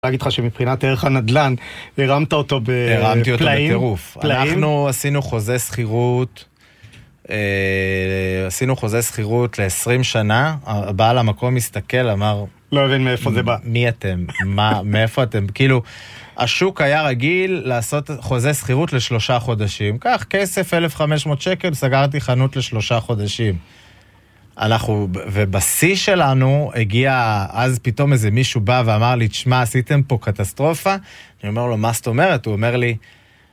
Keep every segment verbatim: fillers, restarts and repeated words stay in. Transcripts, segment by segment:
להגיד לך שמבחינת ערך הנדל"ן, הרמת אותו בפלאים. הרמתי אותו בטירוף. אנחנו עשינו חוזה שכירות, עשינו חוזה שכירות ל-עשרים שנה, הבעל המקום מסתכל, אמר... לא הבין מאיפה זה בא. מי אתם? מה, מאיפה אתם? כאילו, השוק היה רגיל לעשות חוזה שכירות לשלושה חודשים. כך, כסף אלף וחמש מאות שקל, סגרתי חנות לשלושה חודשים. אנחנו, ובשיא שלנו הגיע, אז פתאום איזה מישהו בא ואמר לי, תשמע, עשיתם פה קטסטרופה. אני אומר לו, מה זאת אומרת? הוא אומר לי,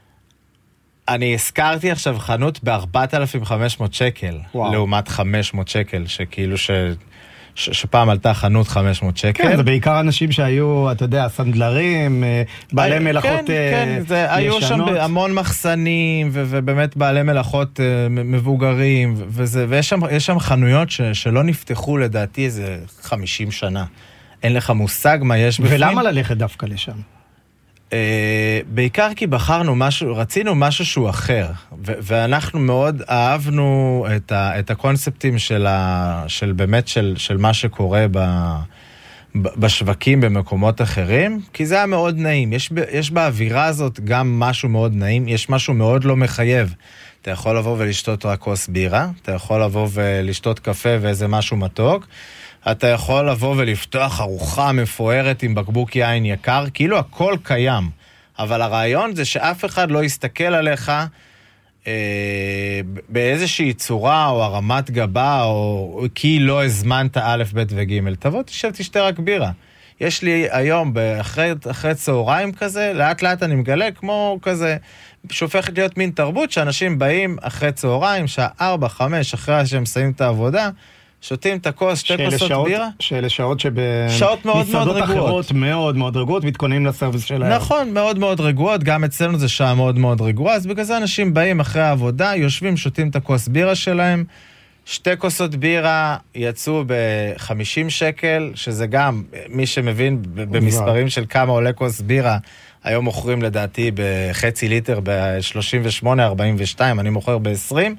אני הזכרתי עכשיו חנות ב-ארבעת אלפים וחמש מאות שקל, וואו. לעומת חמש מאות שקל, שכאילו ש... ש... שפעם עלתה חנות חמש מאות שקל. כן, זה בעיקר אנשים שהיו, אתה יודע, סנדלרים, בעלי היה, מלאכות כן, כן, זה, ישנות. היו שם המון מחסנים, ו... ובאמת בעלי מלאכות מבוגרים, וזה, ויש שם, יש שם חנויות ש... שלא נפתחו לדעתי איזה חמישים שנה. אין לך מושג מה יש בפנים. ולמה ללכת דווקא לשם? Uh, בעיקר כי בחרנו משהו, רצינו משהו שהוא אחר, ו- ואנחנו מאוד אהבנו את, ה- את הקונספטים של, ה- של באמת של, של מה שקורה ב- ב- בשווקים במקומות אחרים, כי זה היה מאוד נעים. יש, ב- יש באווירה הזאת גם משהו מאוד נעים, יש משהו מאוד לא מחייב. אתה יכול לבוא ולשתות רק כוס בירה, אתה יכול לבוא ולשתות קפה ואיזה משהו מתוק, אתה יכול לבוא ולפתוח ארוחה מפוארת עם בקבוק יין יקר, כאילו הכל קיים. אבל הרעיון זה שאף אחד לא יסתכל עליך אה, באיזושהי צורה או הרמת גבה, או כי לא הזמנת א', ב' וג'. תבוא, תשב, תשתה רק בירה. יש לי היום, אחרי, אחרי צהריים כזה, לאט לאט אני מגלה כמו כזה, שהופכת להיות מין תרבות, שאנשים באים אחרי צהריים, שעה ארבע, חמש, אחרי שהם מסיים את העבודה, שותים את הכוס, שתי כוסות בירה. שאלה שעות שבמסעדות אחרות מאוד מאוד רגועות, מתכוננים לסרוויס שלהם. נכון, מאוד מאוד רגועות, גם אצלנו זה שעה מאוד מאוד רגועה, אז בגלל זה אנשים באים אחרי העבודה, יושבים, שותים את הכוס בירה שלהם, שתי כוסות בירה יצאו ב-חמישים שקל, שזה גם, מי שמבין במספרים של כמה עולה כוס בירה, היום מוכרים לדעתי בחצי ליטר ב-שלושים ושמונה ארבעים ושתיים, אני מוכר ב-עשרים,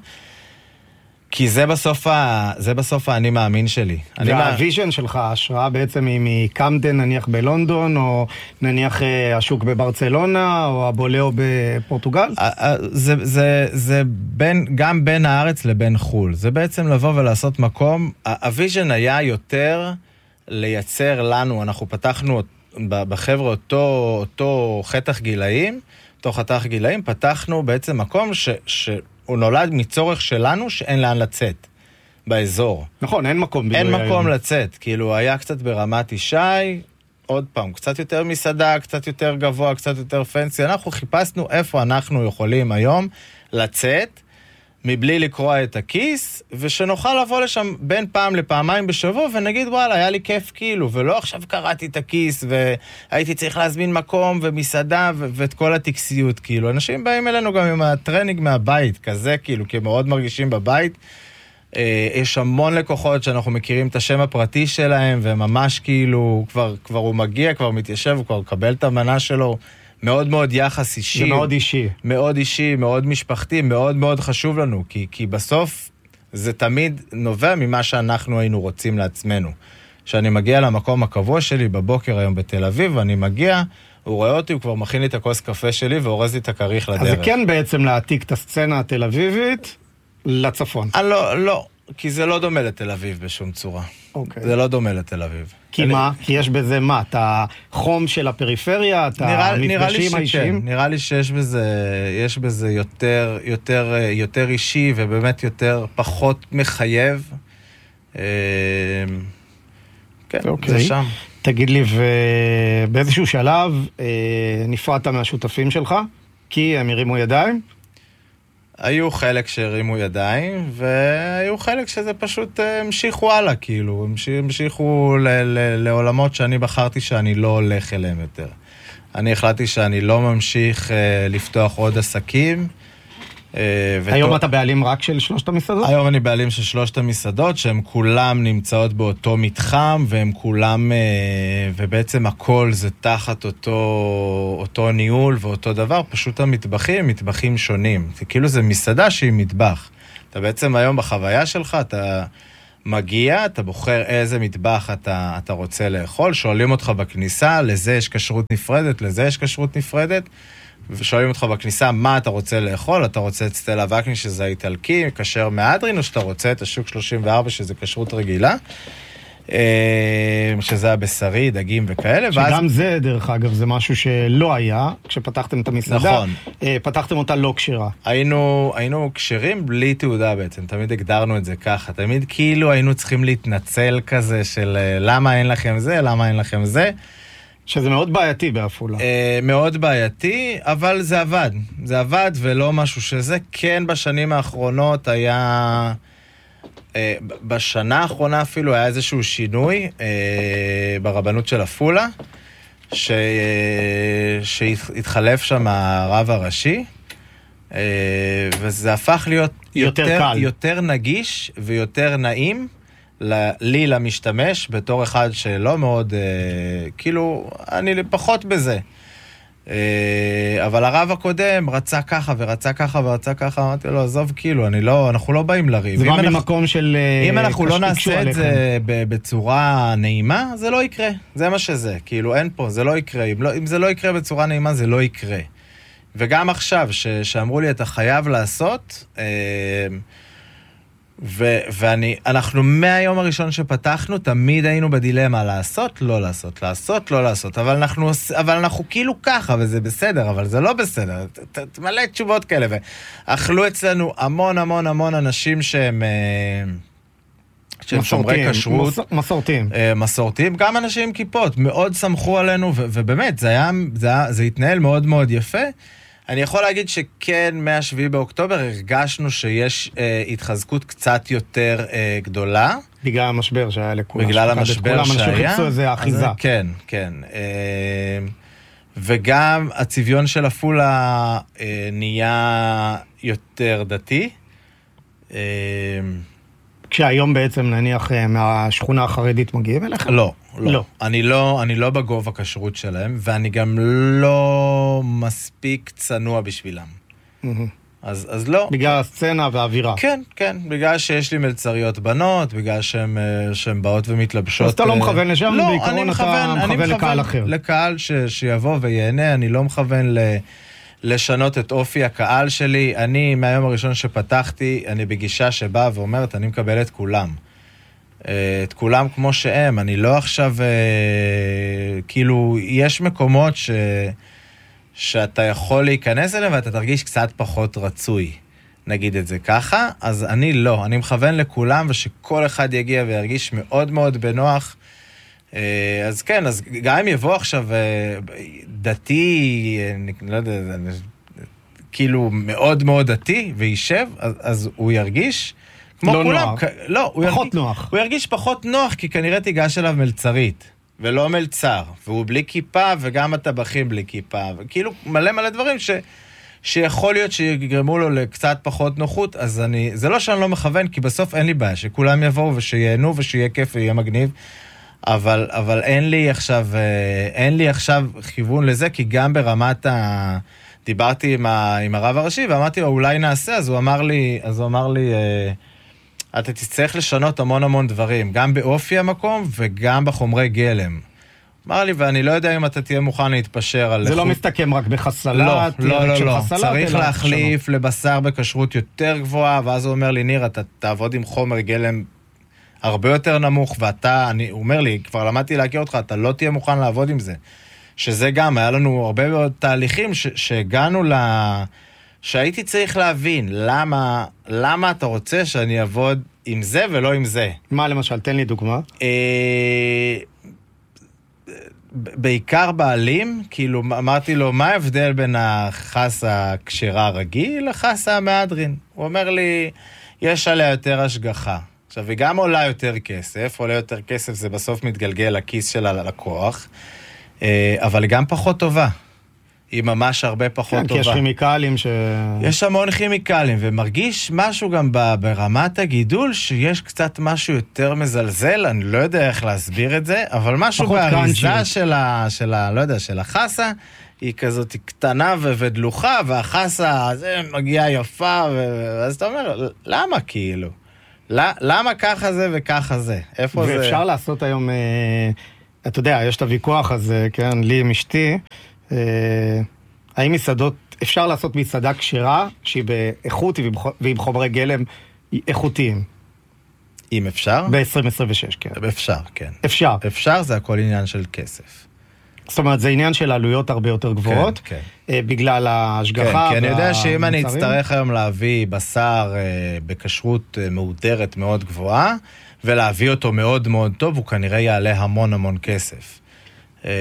כי זה בסוף, ה... זה בסוף האני מאמין שלי. והוויז'ן מה... שלך, ההשראה בעצם היא מקמפטן נניח בלונדון, או נניח השוק בברצלונה, או הבולאו בפורטוגל? זה, זה, זה בין, גם בין הארץ לבין חול. זה בעצם לבוא ולעשות מקום. הוויז'ן היה יותר לייצר לנו, אנחנו פתחנו בחבר'ה אותו, אותו חתך גילאים, אותו חתך גילאים, פתחנו בעצם מקום ש... ש... הוא נולד מצורך שלנו שאין לאן לצאת באזור. נכון, אין מקום. אין מקום לצאת. כאילו, היה קצת ברמת ישי, עוד פעם, קצת יותר מסעדה, קצת יותר גבוה, קצת יותר פנסי. אנחנו חיפשנו איפה אנחנו יכולים היום לצאת, מבלי לקרוע את הכיס, ושנוכל לבוא לשם בין פעם לפעמיים בשבוע, ונגיד, וואלה, היה לי כיף כאילו, ולא עכשיו קראתי את הכיס, והייתי צריך להזמין מקום ומסעדה, ו- ואת כל הטקסיות, כאילו. אנשים באים אלינו גם עם הטרנינג מהבית, כזה, כאילו, כי הם מאוד מרגישים בבית. אה, יש המון לקוחות שאנחנו מכירים את השם הפרטי שלהם, וממש כאילו, כבר, כבר הוא מגיע, כבר מתיישב, הוא כבר מקבל את המנה שלו, מאוד מאוד יחס אישי. זה מאוד אישי. מאוד אישי, מאוד משפחתי, מאוד מאוד חשוב לנו, כי, כי בסוף זה תמיד נובע ממה שאנחנו היינו רוצים לעצמנו. כשאני מגיע למקום הקבוע שלי בבוקר היום בתל אביב, ואני מגיע, הוא רואה אותי, הוא כבר מכין לי את הכוס קפה שלי, ואורז לי את הכריך לדרך. אז זה כן בעצם להעתיק את הסצנה התל אביבית לצפון. אה, לא, לא, כי זה לא דומה לתל אביב בשום צורה. אוקיי. זה לא דומה לתל אביב. כי אני... מה? כי יש בזה מה? את החום של הפריפריה, את המפגשים האישיים? נראה לי שיש בזה, יש בזה יותר, יותר, יותר אישי, ובאמת יותר פחות מחייב. כן, אוקיי. זה שם. תגיד לי, ובאיזשהו שלב נפרדת מהשותפים שלך, כי הם הרימו ידיים? היו חלק שהרימו ידיים, והיו חלק שזה פשוט המשיכו הלאה, כאילו, המשיכו ל- ל- לעולמות שאני בחרתי שאני לא הולך אליהם יותר. אני החלטתי שאני לא ממשיך לפתוח עוד עסקים. היום אתה בעלים רק של שלושת המסעדות? היום אני בעלים של שלושת המסעדות, שהן כולם נמצאות באותו מתחם, והם כולם, ובעצם הכל זה תחת אותו, אותו ניהול ואותו דבר, פשוט המטבחים, מטבחים שונים. זה כאילו זה מסעדה שהיא מטבח. אתה בעצם היום בחוויה שלך, אתה, מגיע, אתה בוחר איזה מטבח אתה, אתה רוצה לאכול, שואלים אותך בכניסה, לזה יש כשרות נפרדת, לזה יש כשרות נפרדת, ושואלים אותך בכניסה מה אתה רוצה לאכול, אתה רוצה את סטלה וקני שזה האיטלקי, כשר מהדרין, או שאתה רוצה את השוק שלושים וארבע שזה כשרות רגילה, שזה הבשרי, דגים וכאלה. שגם ואז... זה, דרך אגב, זה משהו שלא היה, כשפתחתם את המסעדה, נכון. פתחתם אותה לא כשרה. היינו, היינו כשרים בלי תעודה בעצם, תמיד הגדרנו את זה ככה, תמיד כאילו היינו צריכים להתנצל כזה של למה אין לכם זה, למה אין לכם זה. שזה מאוד בעייתי בעפולה. מאוד בעייתי, אבל זה עבד. זה עבד ולא משהו שזה. כן, בשנים האחרונות היה... בשנה האחרונה אפילו היה איזשהו שינוי ברבנות של עפולה, שהתחלף שם הרב הראשי, וזה הפך להיות יותר, יותר, יותר נגיש ויותר נעים לי למשתמש, בתור אחד שלא מאוד, כאילו, אני פחות בזה. אבל הרב הקודם רצה ככה ורצה ככה ורצה ככה, אמרתי לו, עזוב כאילו, אני לא, אנחנו לא באים לריב. זה בא ממקום של... אם אנחנו לא נעשה את זה בצורה נעימה, זה לא יקרה. זה מה שזה. כאילו, אין פה, זה לא יקרה. אם, לא, אם זה לא יקרה בצורה נעימה, זה לא יקרה. וגם עכשיו, ש, שאמרו לי, אתה חייב לעשות, ו, ואני, אנחנו מהיום הראשון שפתחנו, תמיד היינו בדילמה, לעשות, לא לעשות, לעשות, לא לעשות, אבל אנחנו, אבל אנחנו כאילו ככה, וזה בסדר, אבל זה לא בסדר, ת, ת, מלא תשובות כאלה, ואכלו אצלנו המון המון המון אנשים שהם, שהם שומרי כשרות. מסורתיים. מסורתיים, גם אנשים עם כיפות, מאוד שמחו עלינו, ו, ובאמת, זה היה, זה היה, זה התנהל מאוד מאוד יפה. אני יכול להגיד שכן, מהשביעי באוקטובר הרגשנו שיש אה, התחזקות קצת יותר אה, גדולה. בגלל המשבר שהיה לכולם. בגלל המשבר שהיה. אנשים חיפשו איזה אחיזה. אז, כן, כן. אה, וגם הצביון של עפולה אה, נהיה יותר דתי. אה, כשהיום בעצם נניח מהשכונה החרדית מגיעים אליכם? לא, לא. לא. אני לא, אני לא בגובה כשרות שלהם, ואני גם לא מספיק צנוע בשבילם. Mm-hmm. אז, אז לא. בגלל הסצנה והאווירה. כן, כן. בגלל שיש לי מלצריות בנות, בגלל שהן, שהן באות ומתלבשות. אז אתה לא מכוון לשם, לא, בעיקרון אני מכוון, אתה אני מכוון מכוון לקהל אחר. לקהל ש, שיבוא ויהנה, אני לא מכוון ל... לשנות את אופי הקהל שלי. אני, מהיום הראשון שפתחתי, אני בגישה שבאה ואומרת, אני מקבל את כולם. את כולם כמו שהם. אני לא עכשיו, כאילו, יש מקומות ש, שאתה יכול להיכנס אליהם, ואתה תרגיש קצת פחות רצוי. נגיד את זה ככה. אז אני לא. אני מכוון לכולם, ושכל אחד יגיע וירגיש מאוד מאוד בנוח. אז כן, אז גם אם יבוא עכשיו דתי, אני לא יודע, כאילו מאוד מאוד דתי, וישב, אז, אז הוא ירגיש כמו לא כולם. נוח. כ... לא, הוא פחות ירגיש, נוח. הוא ירגיש פחות נוח, כי כנראה תיגש אליו מלצרית, ולא מלצר, והוא בלי כיפה, וגם הטבחים בלי כיפה, וכאילו מלא מלא דברים ש... שיכול להיות שיגרמו לו לקצת פחות נוחות, אז אני, זה לא שאני לא מכוון, כי בסוף אין לי בעיה, שכולם יבואו ושיהנו ושיהיה כיף ויהיה מגניב, אבל, אבל אין לי עכשיו, אין לי עכשיו כיוון לזה, כי גם ברמת ה... דיברתי עם, ה... עם הרב הראשי, ואמרתי לו, אולי נעשה, אז הוא אמר לי, אז הוא אמר לי, אתה תצטרך לשנות המון המון דברים, גם באופי המקום וגם בחומרי גלם. אמר לי, ואני לא יודע אם אתה תהיה מוכן להתפשר על... זה לא מסתכם רק בחסלת, לא, לא, לא, לא. צריך להחליף לבשר בכשרות יותר גבוהה, ואז הוא אומר לי, ניר, אתה תעבוד עם חומר גלם הרבה יותר נמוך, ואתה, אני, הוא אומר לי, כבר למדתי להכיר אותך, אתה לא תהיה מוכן לעבוד עם זה. שזה גם, היה לנו הרבה מאוד תהליכים ש, שהגענו ל... שהייתי צריך להבין, למה, למה אתה רוצה שאני אעבוד עם זה ולא עם זה? מה למשל? תן לי דוגמה. אה... בעיקר בעלים, כאילו אמרתי לו, מה ההבדל בין החס הכשרה הרגיל לחס המהדרין? הוא אומר לי, יש עליה יותר השגחה. עכשיו, היא גם עולה יותר כסף, עולה יותר כסף, זה בסוף מתגלגל לכיס של הלקוח, אבל היא גם פחות טובה. היא ממש הרבה פחות כן, טובה. כי יש כימיקלים ש... יש המון כימיקלים, ומרגיש משהו גם ברמת הגידול, שיש קצת משהו יותר מזלזל, אני לא יודע איך להסביר את זה, אבל משהו באריזה של ה... של ה... לא יודע, של החסה, היא כזאת קטנה ו... ודלוחה, והחסה הזה מגיעה יפה, ו... ואז אתה אומר, למה כאילו? למה ככה זה וככה זה? איפה זה? ואפשר לעשות היום, אתה יודע, יש את הוויכוח הזה, כן, לי עם אשתי, האם מסעדות, אפשר לעשות מסעדה כשרה, שהיא באיכות ועם חומרי גלם איכותיים? אם אפשר? ב-עשרים עשרים ושש, כן. אפשר, כן. אפשר. אפשר, זה הכל עניין של כסף. זאת אומרת, זה עניין של עלויות הרבה יותר גבוהות, כן, כן. בגלל ההשגחה כן, והמוצרים. כי אני יודע שאם אני אצטרך היום להביא בשר בכשרות מאודרת מאוד גבוהה, ולהביא אותו מאוד מאוד טוב, הוא כנראה יעלה המון המון כסף. אז...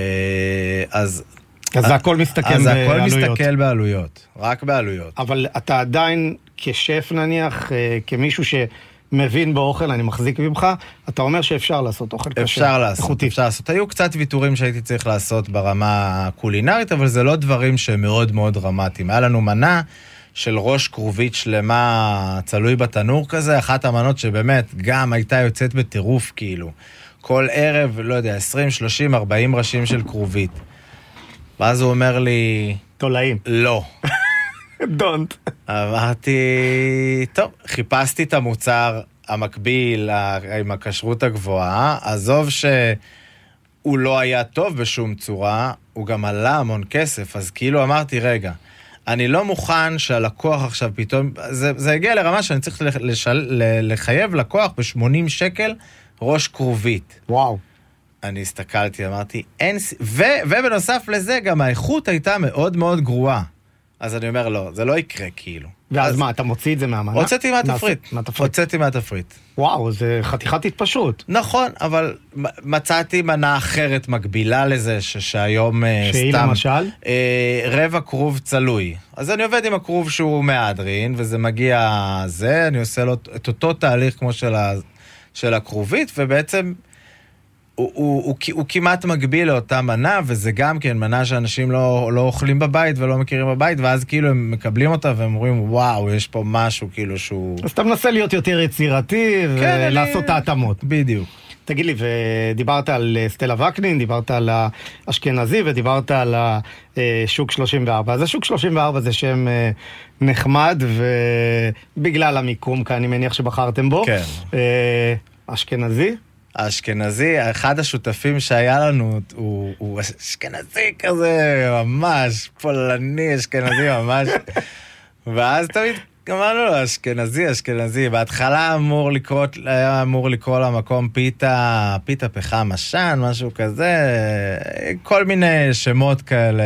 אז זה הכל מסתכל בעלויות. בעלויות. אז הכל מסתכל בעלויות, רק בעלויות. אבל אתה עדיין כשף נניח, כמישהו שמבין באוכל, אני מחזיק ממך, אתה אומר שאפשר לעשות אוכל קשה. אפשר לעשות, אפשר לעשות. היו קצת ויתורים שהייתי צריך לעשות ברמה הקולינרית, אבל זה לא דברים שהם מאוד מאוד דרמטיים. היה לנו מנה של ראש כרובית שלמה, צלוי בתנור כזה, אחת המנות שבאמת גם הייתה יוצאת בטירוף כאילו. כל ערב, לא יודע, עשרים, שלושים, ארבעים ראשים של כרובית. ואז הוא אומר לי... תולעים. לא. don't. אמרתי, טוב, חיפשתי את המוצר המקביל עם הכשרות הגבוהה, עזוב שהוא לא היה טוב בשום צורה, הוא גם עלה המון כסף, אז כאילו אמרתי, רגע, אני לא מוכן שהלקוח עכשיו פתאום, זה, זה הגיע לרמה שאני צריך לשל, לחייב לקוח ב-שמונים שקל ראש כרובית. וואו. אני הסתכלתי, אמרתי, אין... ו, ובנוסף לזה, גם האיכות הייתה מאוד מאוד גרועה. אז אני אומר, לא, זה לא יקרה, כאילו. ואז אז... מה, אתה מוציא את זה מהמנה? הוצאתי מהתפריט. הוצאתי מהתפריט. וואו, זה חתיכת התפשוט. נכון, אבל מצאתי מנה אחרת מקבילה לזה, ש... שהיום שהיא סתם... למשל? אה, רבע כרוב צלוי. אז אני עובד עם הכרוב שהוא מהדרין, וזה מגיע זה, אני עושה לו את אותו תהליך כמו של, ה... של הכרובית, ובעצם... הוא, הוא, הוא, הוא כמעט מקביל לאותה מנה, וזה גם כן מנה שאנשים לא, לא אוכלים בבית ולא מכירים בבית, ואז כאילו הם מקבלים אותה והם אומרים, וואו, יש פה משהו כאילו שהוא... אז אתה מנסה להיות יותר יצירתי ולעשות את ההתאמות. בדיוק. תגיד לי, ודיברת על סטלה וקנין, דיברת על האשכנזי ודיברת על השוק שלושים וארבע. אז השוק שלושים וארבע זה שם נחמד, ובגלל המיקום, כי אני מניח שבחרתם בו. כן. אשכנזי? האשכנזי, אחד השותפים שהיה לנו, הוא, הוא אשכנזי כזה, ממש, פולני, אשכנזי ממש. ואז תמיד אמרנו לו, אשכנזי, אשכנזי. בהתחלה אמור לקרות, היה אמור לקרוא למקום פיתה, פיתה פחם עשן, משהו כזה, כל מיני שמות כאלה.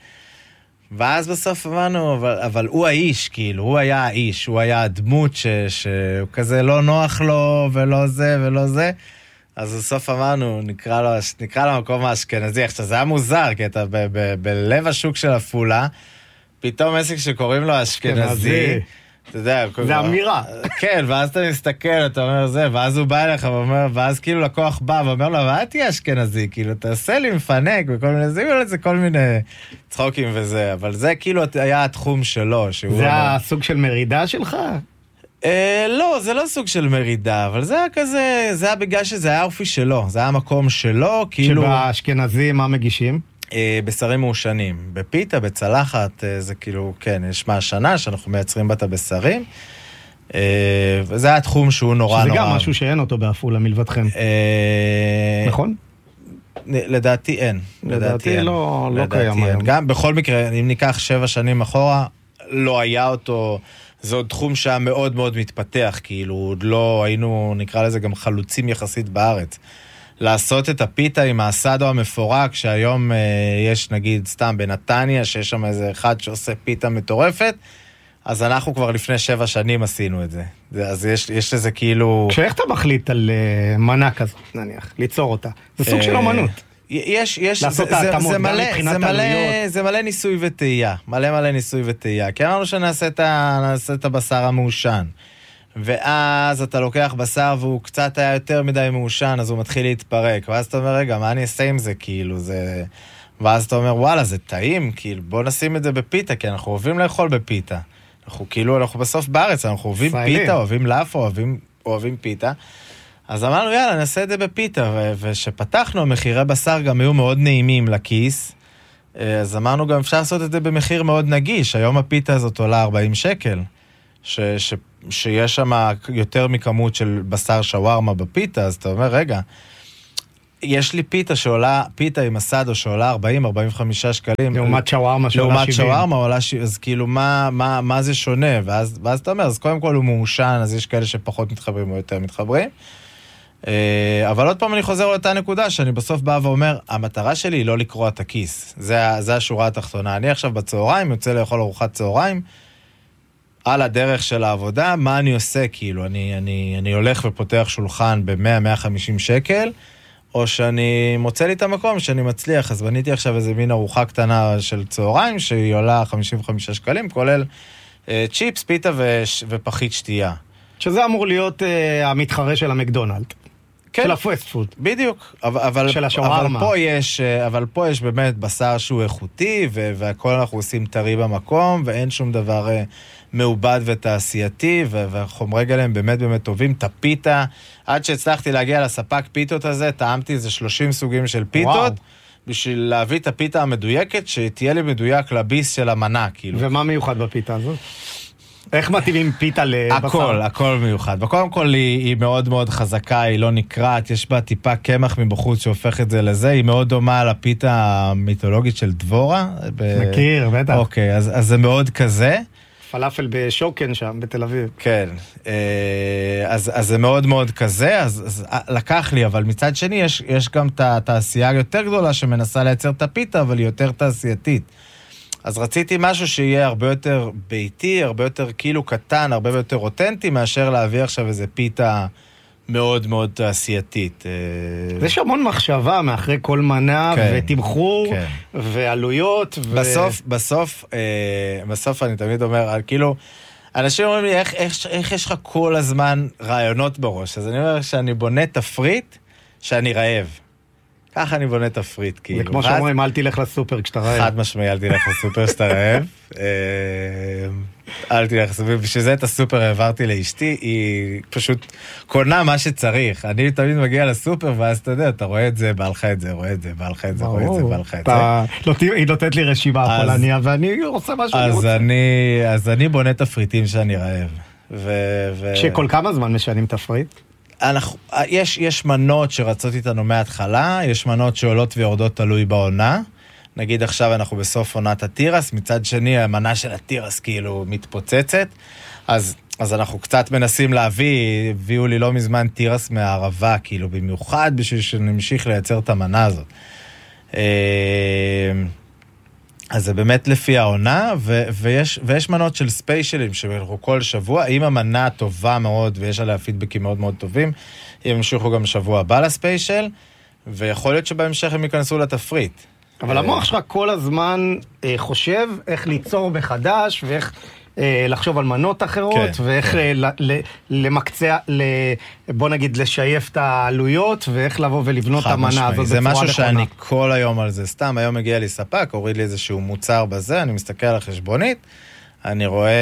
ואז בסוף אמרנו, אבל, אבל הוא האיש, כאילו, הוא היה האיש, הוא היה הדמות ש, שהוא כזה לא נוח לו, ולא זה ולא זה. אז בסוף אמרנו, נקרא לו, נקרא למקום האשכנזי. עכשיו, זה היה מוזר, כי אתה ב, ב, בלב השוק של אפולה, פתאום עסק שקוראים לו אשכנזי, אתה יודע, זה אמירה. כן, ואז אתה מסתכל, אתה אומר זה, ואז הוא בא אליך ואומר, ואז כאילו לקוח בא ואומר לו, אבל תהיה אשכנזי, כאילו, תעשה לי מפנק וכל מיני, זה זה כל מיני צחוקים וזה, אבל זה כאילו היה התחום שלו. זה הסוג של מרידה שלך? אה, לא, זה לא סוג של מרידה, אבל זה היה כזה, זה היה בגלל שזה היה אופי שלו, זה היה המקום שלו, כאילו... שבאשכנזי מה מגישים? אה, בשרים מעושנים. בפיתה, בצלחת, אה, זה כאילו, כן, יש מהשנה שאנחנו מייצרים בה את הבשרים, אה, וזה היה תחום שהוא נורא שזה נורא... גם משהו שאין אותו באפולה מלבדכם. אה... נכון? לדעתי אין. לדעתי לא, לא קיים היום. גם בכל מקרה, אם ניקח שבע שנים אחורה, לא היה אותו... זה עוד תחום שהיה מאוד מאוד מתפתח, כאילו עוד לא היינו, נקרא לזה גם חלוצים יחסית בארץ. לעשות את הפיתה עם האסדו המפורק, שהיום אה, יש נגיד סתם בנתניה, שיש שם איזה אחד שעושה פיתה מטורפת, אז אנחנו כבר לפני שבע שנים עשינו את זה. זה אז יש, יש לזה כאילו... כשאיך אתה מחליט על uh, מנה כזאת, נניח, ליצור אותה? זה סוג של אומנות. יש, יש, זה, זה, זה, מלא, זה, מלא, זה מלא ניסוי וטעייה, מלא מלא ניסוי וטעייה, כי אמרנו שנעשה את, נעשה את הבשר המעושן, ואז אתה לוקח בשר והוא קצת היה יותר מדי מעושן, אז הוא מתחיל להתפרק, ואז אתה אומר, רגע, מה אני אעשה עם זה, כאילו, זה... ואז אתה אומר, וואלה, זה טעים, כאילו, בוא נשים את זה בפיתה, כי אנחנו אוהבים לאכול בפיתה, אנחנו כאילו, אנחנו בסוף בארץ, אנחנו אוהבים פיתה, אוהבים לאפו, אוהבים, אוהבים פיתה, אז אמרנו, יאללה, נעשה את זה בפיתה, ושפתחנו, מחירי בשר גם היו מאוד נעימים לכיס, אז אמרנו גם אפשר לעשות את זה במחיר מאוד נגיש, היום הפיתה הזאת עולה ארבעים שקל, ש, ש, שיש שם יותר מכמות של בשר שווארמה בפיתה, אז אתה אומר, רגע, יש לי פיתה שעולה, פיתה עם אסדו שעולה ארבעים עד ארבעים וחמישה שקלים. לעומת שווארמה שעולה שבעים. לעומת שווארמה עולה, אז כאילו, מה, מה, מה זה שונה? ואז, ואז אתה אומר, אז קודם כל הוא מעושן, אז יש כאלה שפחות מתחברים או יותר מתחברים. אבל עוד פעם אני חוזר לאותה נקודה, שאני בסוף בא ואומר, המטרה שלי היא לא לקרוע את הכיס. זה, זה השורה התחתונה. אני עכשיו בצהריים, יוצא לאכול ארוחת צהריים, על הדרך של העבודה, מה אני עושה? כאילו, אני, אני, אני הולך ופותח שולחן ב-מאה עד מאה וחמישים שקל, או שאני מוצא לי את המקום שאני מצליח, אז בניתי עכשיו איזה מין ארוחה קטנה של צהריים, שהיא עולה חמישים וחמישה שקלים, כולל אה, צ'יפס, פיתה ו- ופחית שתייה. שזה אמור להיות אה, המתחרה של המקדונלד. כן. של הפסט פוד. בדיוק. אבל, של השווארמה. אבל פה יש, אבל פה יש באמת בשר שהוא איכותי, ו- והכל אנחנו עושים טרי במקום, ואין שום דבר אה, מעובד ותעשייתי, ו- והחומרי גלם באמת באמת טובים. את הפיתה, עד שהצלחתי להגיע לספק פיתות הזה, טעמתי איזה שלושים סוגים של פיתות, וואו. בשביל להביא את הפיתה המדויקת, שתהיה לי מדויק לביס של המנה, כאילו. ומה מיוחד בפיתה הזאת? איך מתאימים פיתה לבשר? הכל, הכל מיוחד. וקודם כל היא, היא מאוד מאוד חזקה, היא לא נקראת, יש בה טיפה קמח מבחוץ שהופך את זה לזה, היא מאוד דומה לפיתה המיתולוגית של דבורה. מכיר, בטח. אוקיי, אז, אז זה מאוד כזה. פלאפל בשוקן שם, בתל אביב. כן, אז, אז זה מאוד מאוד כזה, אז, אז לקח לי, אבל מצד שני יש, יש גם את התעשייה יותר גדולה שמנסה לייצר את הפיתה, אבל היא יותר תעשייתית. אז רציתי משהו שיהיה הרבה יותר ביתי, הרבה יותר כאילו קטן, הרבה יותר אותנטי, מאשר להביא עכשיו איזה פיתה מאוד מאוד תעשייתית. יש המון מחשבה מאחרי כל מנה, כן, ותמחור, כן. ועלויות. ו... בסוף, בסוף, אה, בסוף אני תמיד אומר, כאילו, אנשים אומרים לי, איך, איך, איך יש לך כל הזמן רעיונות בראש? אז אני אומר שאני בונה תפריט שאני רעב. ככה אני בונה תפריט, כאילו. זה כמו שאומרים, אל תלך לסופר כשאתה רעב. חד משמעי, אל תלך לסופר כשאתה רעב. אל תלך לסופר, בשביל זה את הסופר העברתי לאשתי, היא פשוט קונה מה שצריך. אני תמיד מגיע לסופר, ואז אתה יודע, אתה רואה את זה, בא לך את זה, רואה את זה, בא לך את זה, רואה את זה, בא לך את זה. היא נותנת לי רשימה פולניה, ואני עושה מה שאני רוצה. אז אני בונה תפריטים שאני רעב. שכל כמה זמן משנים תפריט? אנחנו, יש, יש מנות שרצות איתנו מההתחלה, יש מנות שעולות ויורדות תלוי בעונה. נגיד עכשיו אנחנו בסוף עונת הטירס, מצד שני המנה של הטירס כאילו מתפוצצת, אז, אז אנחנו קצת מנסים להביא, הביאו לי לא מזמן טירס מהערבה, כאילו במיוחד בשביל שנמשיך לייצר את המנה הזאת. אז זה באמת לפי העונה, ו- ויש, ויש מנות של ספיישלים שאנחנו כל שבוע, אם המנה טובה מאוד ויש עליה פידבקים מאוד מאוד טובים, הם ימשיכו גם שבוע הבא לספיישל, ויכול להיות שבהמשך הם ייכנסו לתפריט. אבל המוח שלך כל הזמן אה, חושב איך ליצור מחדש, ואיך אה, לחשוב על מנות אחרות, כן, ואיך כן. אה, ל- למקצע, ל- בוא נגיד לשייף את העלויות, ואיך לבוא ולבנות את המנה הזאת בצורה נכונה. זה משהו שאני כל היום על זה. סתם, היום מגיע לי ספק, הוריד לי איזשהו מוצר בזה, אני מסתכל על החשבונית, אני רואה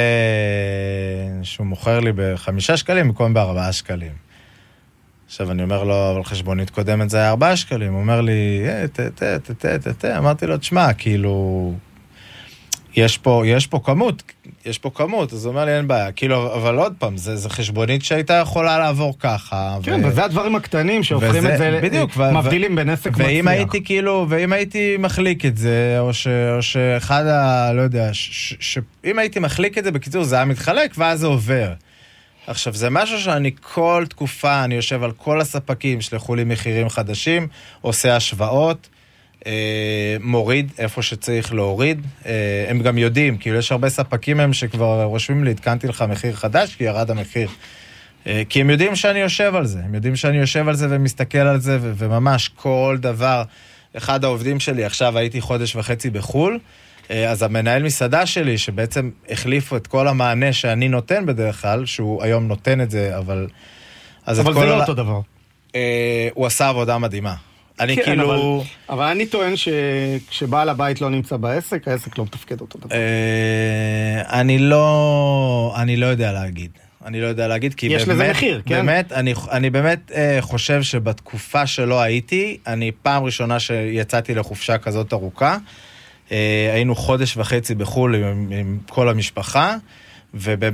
שהוא מוכר לי בחמישה שקלים, במקום בארבעה שקלים. עכשיו אני אומר לו, אבל חשבונית קודמת זה היה ארבעה שקלים, הוא אומר לי, תה, תה, תה, תה, תה, תה, אמרתי לו, תשמע, כאילו, יש פה, יש פה כמות, יש פה כמות, אז הוא אומר לי, אין בעיה, כאילו, אבל עוד פעם, זה, זה חשבונית שהייתה יכולה לעבור ככה. כן, ו... וזה הדברים הקטנים שהופכים וזה, את זה, בדיוק, מבדילים ו... בין עסק מצליח. ואם הייתי כאילו, ואם הייתי מחליק את זה, או, ש, או שאחד ה, לא יודע, ש, ש, ש, אם הייתי מחליק את זה, בקיצור, זה היה מתחלק, ואז זה עובר. עכשיו, זה משהו שאני כל תקופה, אני יושב על כל הספקים, שלחו לי מחירים חדשים, עושה השוואות, אה, מוריד איפה שצריך להוריד, אה, הם גם יודעים, כאילו יש הרבה ספקים הם שכבר רושמים לי, התקנתי לך מחיר חדש, כי ירד המחיר. אה, כי הם יודעים שאני יושב על זה, הם יודעים שאני יושב על זה ומסתכל על זה, ו- וממש כל דבר, אחד העובדים שלי, עכשיו הייתי חודש וחצי בחול, אז המנהל מסעדה שלי, שבעצם החליפו את כל המענה שאני נותן בדרך כלל, שהוא היום נותן את זה, אבל... אבל זה לא אותו דבר. הוא עשה עבודה מדהימה. אני כאילו... אבל אני טוען שכשבעל הבית לא נמצא בעסק, העסק לא מתפקד אותו דבר. אני לא... אני לא יודע להגיד. אני לא יודע להגיד, כי יש לזה מחיר, כן? באמת, אני, אני באמת חושב שבתקופה שלא הייתי, אני פעם ראשונה שיצאתי לחופשה כזאת ארוכה, היינו חודש וחצי בחול עם, עם כל המשפחה, ובאמת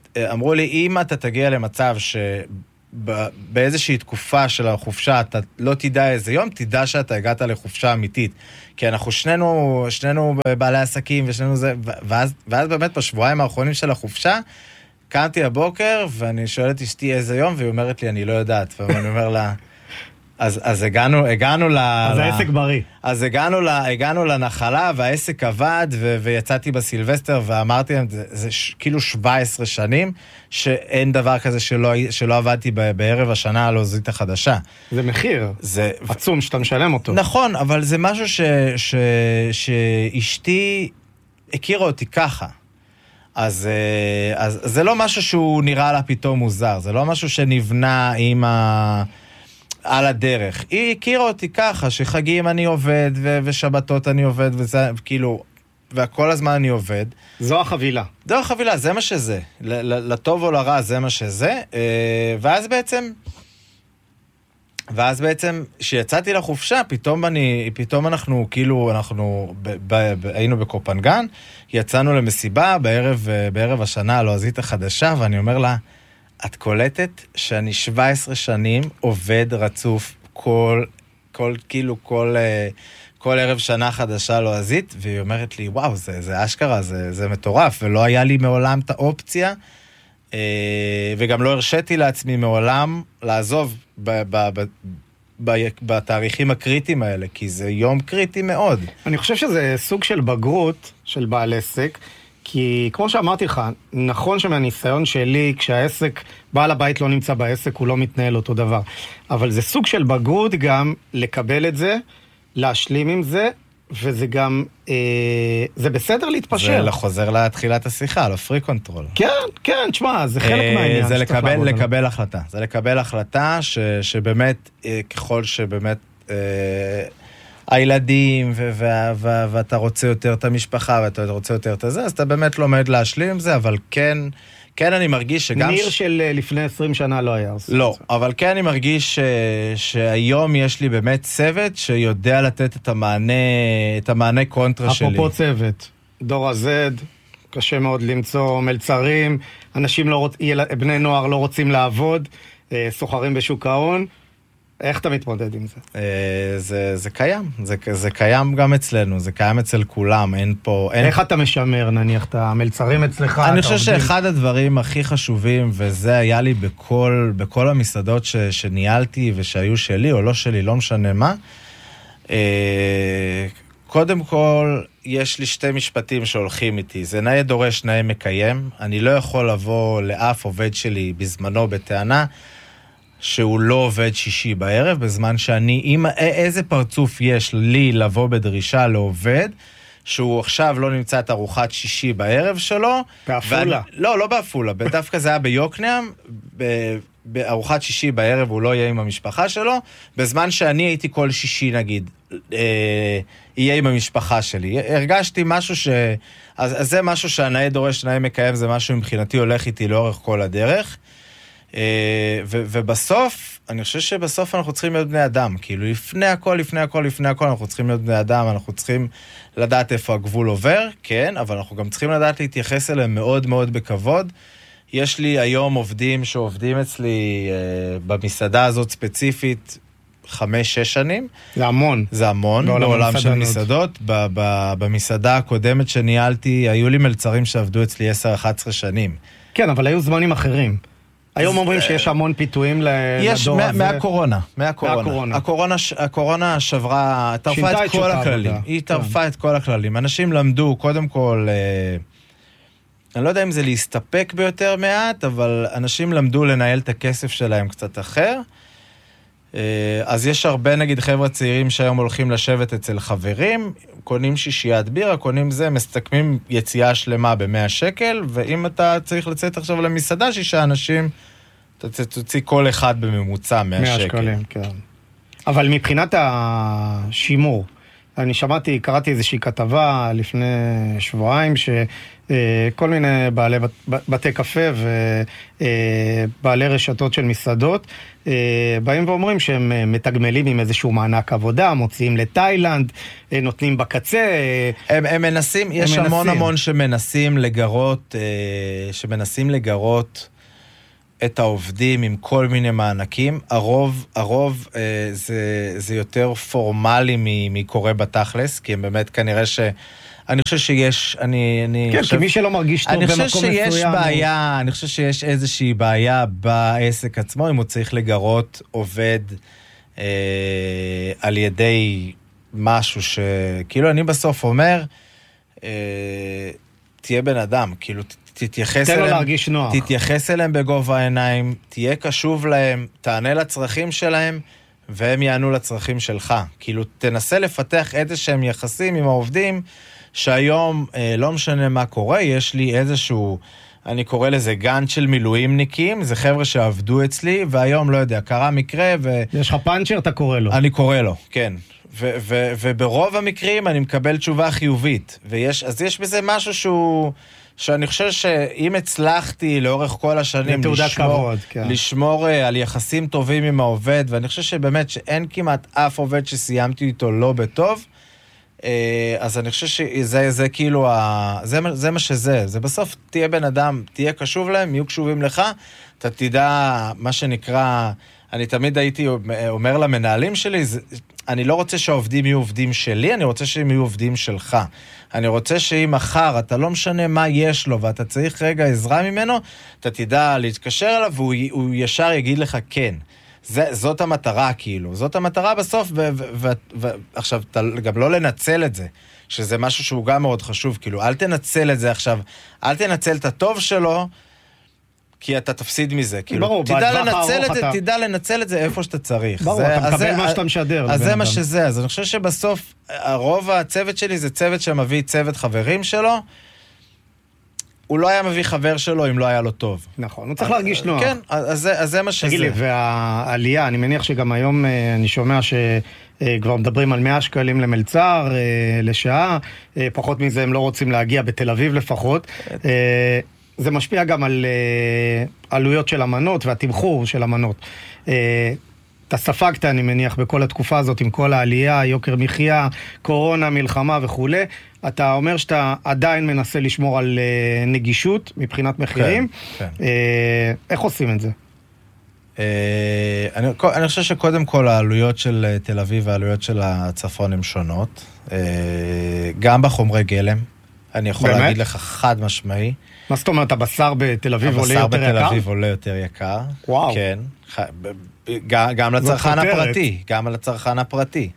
אמרו לי, אם אתה תגיע למצב שבאיזושהי תקופה של החופשה, אתה לא תדע איזה יום, תדע שאתה הגעת לחופשה אמיתית. כי אנחנו שנינו, שנינו בעלי עסקים, ושנינו זה, ואז, ואז באמת בשבועיים האחרונים של החופשה, קמתי הבוקר, ואני שואל את אשתי איזה יום, והיא אומרת לי, אני לא יודעת, ואני אומר לה, אז, אז הגענו, הגענו ל... אז ל... העסק בריא. אז הגענו, ל... הגענו לנחלה, והעסק עבד, ו... ויצאתי בסילבסטר, ואמרתי להם, זה, זה ש... כאילו שבע עשרה שנים, שאין דבר כזה שלא, שלא עבדתי ב... בערב השנה על הלועזית החדשה. זה מחיר. זה... עצום שאתה משלם אותו. נכון, אבל זה משהו ש... ש... שאשתי הכירה אותי ככה. אז, אז זה לא משהו שהוא נראה לה פתאום מוזר, זה לא משהו שנבנה עם ה... על הדרך. היא הכירה אותי ככה, שחגים אני עובד, ו- ושבתות אני עובד, וזה, כאילו, וכל הזמן אני עובד. זו החבילה. זו החבילה, זה מה שזה. ל- לטוב או לרע, זה מה שזה. ואז בעצם, ואז בעצם, כשיצאתי לחופשה, פתאום אני, פתאום אנחנו, כאילו, אנחנו, ב- ב- ב- היינו בקופנגן, יצאנו למסיבה, בערב, בערב השנה הלועזית החדשה, ואני אומר לה, את קולטת שאני שבע עשרה שנים עובד רצוף כל, כל, כאילו, כל, כל ערב שנה חדשה לועזית, והיא אומרת לי, וואו, זה, זה אשכרה, זה, זה מטורף, ולא היה לי מעולם את האופציה, וגם לא הרשיתי לעצמי מעולם לעזוב ב, ב, ב, ב, בתאריכים הקריטיים האלה, כי זה יום קריטי מאוד. אני חושב שזה סוג של בגרות של בעל עסק, כי כמו שאמרתי לך, נכון שמהניסיון שלי, כשהעסק, בעל הבית לא נמצא בעסק, הוא לא מתנהל אותו דבר. אבל זה סוג של בגרות גם לקבל את זה, להשלים עם זה, וזה גם, אה, זה בסדר להתפשר. זה חוזר לתחילת השיחה, לפרי קונטרול. כן, כן, תשמע, זה חלק אה, מהעניין. זה לקבל, לקבל החלטה. זה לקבל החלטה ש, שבאמת, אה, ככל שבאמת... אה, הילדים, ו- ו- ו- ואתה רוצה יותר את המשפחה, ואתה רוצה יותר את זה, אז אתה באמת לומד להשלים עם זה, אבל כן, כן אני מרגיש שגם... ניר ש... של לפני עשרים שנה לא היה. לא, אבל כן אני מרגיש ש... שהיום יש לי באמת צוות שיודע לתת את המענה, את המענה קונטרה שלי. אפרופו צוות, דור הזד, קשה מאוד למצוא מלצרים, אנשים לא רוצ... בני נוער לא רוצים לעבוד, סוחרים בשוק ההון, איך אתה מתמודד עם זה? זה, זה קיים, זה, זה קיים גם אצלנו, זה קיים אצל כולם, אין פה... אין... איך אתה משמר, נניח, את המלצרים אצלך? אני חושב עובדים... שאחד הדברים הכי חשובים, וזה היה לי בכל, בכל המסעדות ש, שניהלתי ושהיו שלי או לא שלי, לא משנה מה, קודם כל, יש לי שתי משפטים שהולכים איתי, זה נאה דורש, נאה מקיים, אני לא יכול לבוא לאף עובד שלי בזמנו בטענה, שהוא לא עובד שישי בערב, בזמן שאני, אם, איזה פרצוף יש לי לבוא בדרישה לעובד, שהוא עכשיו לא נמצא את ארוחת שישי בערב שלו. באפולה. לא, לא באפולה, דווקא זה היה ביוקנעם, בארוחת שישי בערב הוא לא יהיה עם המשפחה שלו, בזמן שאני הייתי כל שישי נגיד, אה, יהיה עם המשפחה שלי. הרגשתי משהו ש... אז, אז זה משהו שהנאה דורש, נאה מקיים, זה משהו מבחינתי הולך איתי לאורך כל הדרך. ו- ובסוף, אני חושב שבסוף אנחנו צריכים להיות בני אדם, כאילו לפני הכל, לפני הכל, לפני הכל, אנחנו צריכים להיות בני אדם, אנחנו צריכים לדעת איפה הגבול עובר, כן, אבל אנחנו גם צריכים לדעת להתייחס אליהם מאוד מאוד בכבוד. יש לי היום עובדים שעובדים אצלי אה, במסעדה הזאת ספציפית, חמש, שש שנים. זה המון. זה המון, בעולם של מסעדות. ב- ב- במסעדה הקודמת שניהלתי, היו לי מלצרים שעבדו אצלי עשר אחת עשרה שנים. כן, אבל היו זמנים אחרים. היום אומרים שיש המון פיתויים לדור הזה. מהקורונה, מהקורונה. הקורונה, הקורונה שברה, טרפה את כל הכללים. היא טרפה את כל הכללים. אנשים למדו, קודם כל, אני לא יודע אם זה להסתפק ביותר מעט, אבל אנשים למדו לנהל את הכסף שלהם קצת אחר. אז יש הרבה, נגיד, חבר'ה צעירים שהיום הולכים לשבת אצל חברים, קונים שישיית בירה, קונים זה, מסתכמים יציאה שלמה ב-מאה שקל, ואם אתה צריך לצאת עכשיו למסעדה, שישה אנשים, אתה תוציא כל אחד בממוצע מאה שקל. מאה שקלים, כן. אבל מבחינת השימור, אני שמעתי, קראתי איזושהי כתבה לפני שבועיים, שכל מיני בעלי בתי קפה ובעלי רשתות של מסעדות, באים ואומרים שהם מתגמלים עם איזשהו מענק עבודה, מוציאים לתאילנד, נותנים בקצה. הם, הם מנסים, יש הם המון מנסים. המון שמנסים לגרות, שמנסים לגרות את העובדים עם כל מיני מענקים. הרוב, הרוב זה, זה יותר פורמלי מקורה בתכלס, כי הם באמת כנראה ש... אני חושב שיש, אני, אני כן, חושב, כי מי שלא מרגיש טוב במקום מסוים. אני חושב שיש בעיה, הוא... אני חושב שיש איזושהי בעיה בעסק עצמו, אם הוא צריך לגרות עובד אה, על ידי משהו ש... כאילו אני בסוף אומר, אה, תהיה בן אדם, כאילו תתייחס אליהם, להרגיש נוח. תתייחס אליהם בגובה העיניים, תהיה קשוב להם, תענה לצרכים שלהם, והם יענו לצרכים שלך. כאילו תנסה לפתח איזשהם יחסים עם העובדים, שהיום אה, לא משנה מה קורה, יש לי איזשהו, אני קורא לזה גן של מילואימניקים, זה חבר'ה שעבדו אצלי, והיום לא יודע, קרה מקרה ו... יש לך פאנצ'ר, אתה קורא לו. אני קורא לו, כן. ו- ו- וברוב המקרים אני מקבל תשובה חיובית, ויש, אז יש בזה משהו שהוא, שאני חושב שאם הצלחתי לאורך כל השנים לשמור, כבוד, כן. לשמור uh, על יחסים טובים עם העובד, ואני חושב שבאמת שאין כמעט אף עובד שסיימתי איתו לא בטוב, אז אני חושב שזה זה כאילו, זה, זה מה שזה, זה בסוף תהיה בן אדם, תהיה קשוב להם, יהיו קשובים לך, אתה תדע מה שנקרא, אני תמיד הייתי אומר למנהלים שלי, אני לא רוצה שהעובדים יהיו עובדים שלי, אני רוצה שהם יהיו עובדים שלך. אני רוצה שאם מחר אתה לא משנה מה יש לו, ואתה צריך רגע עזרה ממנו, אתה תדע להתקשר אליו, והוא ישר יגיד לך כן. זה, זאת המטרה, כאילו. זאת המטרה בסוף, ועכשיו, גם לא לנצל את זה, שזה משהו שהוא גם מאוד חשוב, כאילו, אל תנצל את זה עכשיו, אל תנצל את הטוב שלו, כי אתה תפסיד מזה, כאילו. ברור, תדע לנצל את זה, אתה... תדע לנצל את זה איפה שאתה צריך. ברור, זה, אתה מקבל זה, מה שאתה משדר. אז זה מה שזה, אז אני חושב שבסוף, הרוב הצוות שלי זה צוות שמביא צוות חברים שלו, הוא לא היה מביא חבר שלו אם לא היה לו טוב. נכון, הוא צריך להרגיש נוח. כן, אז זה, אז זה מה שזה. תגיד לי, והעלייה, אני מניח שגם היום אני שומע שכבר מדברים על מאה שקלים למלצר, לשעה, פחות מזה הם לא רוצים להגיע, בתל אביב לפחות. זה משפיע גם על עלויות של המנות והתמחור של המנות. אתה ספגת, אני מניח, בכל התקופה הזאת, עם כל העלייה, יוקר מחיה, קורונה, מלחמה וכו'. אתה אומר שאתה עדיין מנסה לשמור על נגישות מבחינת מחירים. כן, כן. איך עושים את זה? אני, אני חושב שקודם כל העלויות של תל אביב והעלויות של הצפון הן שונות. גם בחומרי גלם. אני יכול באמת? להגיד לך חד משמעי. מה זאת אומרת, הבשר בתל אביב עולה יותר יקר? הבשר בתל אביב עולה יותר יקר. וואו. כן. גם, גם לצרכן הפרטי. גם לצרכן הפרטי.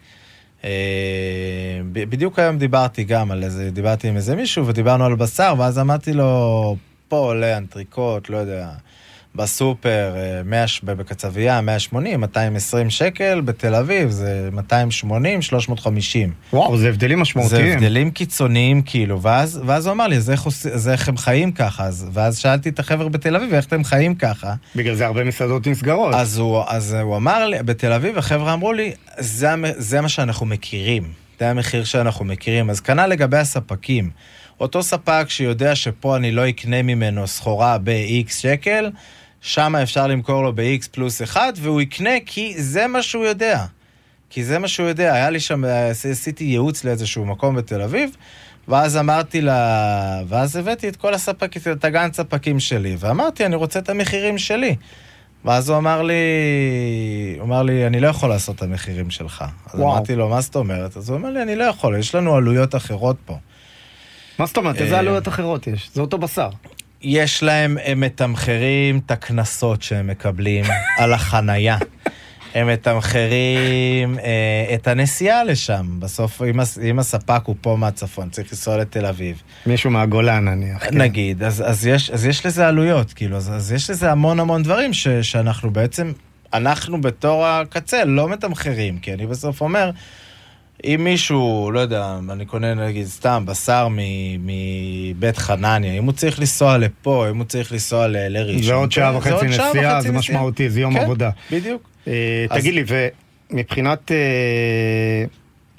בדיוק היום דיברתי גם על איזה, דיברתי עם איזה מישהו ודיברנו על בשר, ואז אמרתי לו, פה עולה אנטריקוט, לא יודע, בסופר, בקצבייה, מאה ושמונים, מאתיים ועשרים שקל, בתל אביב זה מאתיים ושמונים, שלוש מאות וחמישים. וואו, זה הבדלים משמעותיים. זה הבדלים קיצוניים כאילו, ואז, ואז הוא אמר לי, אז איך, אז איך הם חיים ככה? אז, ואז שאלתי את החבר בתל אביב, איך אתם חיים ככה? בגלל זה הרבה מסעדות נסגרות. אז הוא, אז הוא אמר לי, בתל אביב, החבר'ה אמרו לי, זה, זה מה שאנחנו מכירים, זה המחיר שאנחנו מכירים. אז כנ"ל לגבי הספקים. אותו ספק שיודע שפה אני לא אקנה ממנו סחורה ב-X שקל, שם אפשר למכור לו ב-X פלוס אחד, והוא יקנה כי זה מה שהוא יודע. כי זה מה שהוא יודע. היה לי שם, עשיתי ייעוץ לאיזשהו מקום בתל אביב, ואז אמרתי לה, ואז הבאתי את כל הספקים, את הגן ספקים שלי, ואמרתי, אני רוצה את המחירים שלי. ואז הוא אמר לי, הוא אמר לי, אני לא יכול לעשות את המחירים שלך. אז וואו. אמרתי לו, מה זאת אומרת? אז הוא אומר לי, אני לא יכול, יש לנו עלויות אחרות פה. מה זאת אומרת? איזה עלויות אחרות יש? זה אותו בשר. יש להם, הם מתמחרים את הכנסות שהם מקבלים על החנייה. הם מתמחרים אה, את הנסיעה לשם. בסוף, אם, אם הספק הוא פה מהצפון, צריך לנסוע לתל אביב. מישהו מהגולן, נניח. נגיד, כן. אז, אז, יש, אז יש לזה עלויות, כאילו, אז, אז יש לזה המון המון דברים ש, שאנחנו בעצם, אנחנו בתור הקצה לא מתמחרים, כי אני בסוף אומר, אם מישהו, לא יודע, אני קונה נגיד סתם בשר מבית חנניה, אם הוא צריך לנסוע לפה, אם הוא צריך לנסוע לראשון. זה עוד שעה וחצי נסיעה, זה משמעותי, זה יום עבודה. בדיוק. תגיד לי, ומבחינת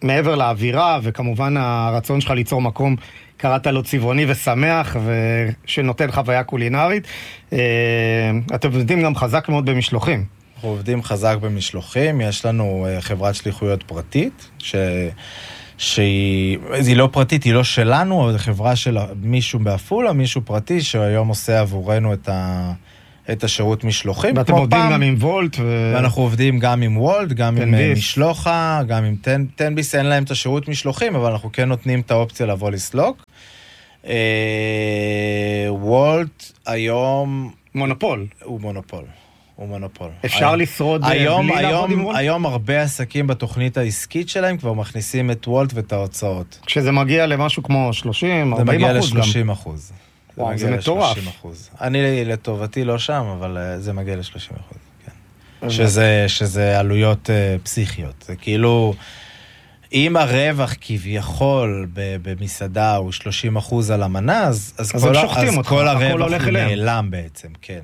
מעבר לאווירה, וכמובן הרצון שלך ליצור מקום, קראת לו צבעוני ושמח, ושנותן חוויה קולינרית. אתם עובדים גם חזק מאוד במשלוחים. אנחנו עובדים חזק במשלוחים, יש לנו חברת שליחויות פרטית, ש... שהיא היא לא פרטית, היא לא שלנו, אבל זו חברה של מישהו באפולה, מישהו פרטי, שהיום עושה עבורנו את, ה... את השירות משלוחים. ואתם עובדים פעם, גם עם וולט. ו... ואנחנו עובדים גם עם וולט, גם עם ביס. משלוחה, גם עם טן, טן ביס, אין להם את השירות משלוחים, אבל אנחנו כן נותנים את האופציה לבוא לסלוק. וולט היום... מונופול. הוא מונופול. הוא מונופול. אפשר היום, לשרוד היום, בלי היום, לעבוד עם וולט? היום הרבה עסקים בתוכנית העסקית שלהם כבר מכניסים את וולט ואת ההוצאות. כשזה מגיע למשהו כמו שלושים, ארבעים אחוז גם. זה מגיע ל-שלושים אחוז. וואו, זה מטורף. אני לטובתי לא שם, אבל זה מגיע ל-שלושים אחוז. כן. שזה, שזה עלויות uh, פסיכיות. זה כאילו, אם הרווח כביכול במסעדה הוא שלושים אחוז על המנה, אז, אז, אז כל, אז אותך, כל הרווח הוא נעלם בעצם, כן.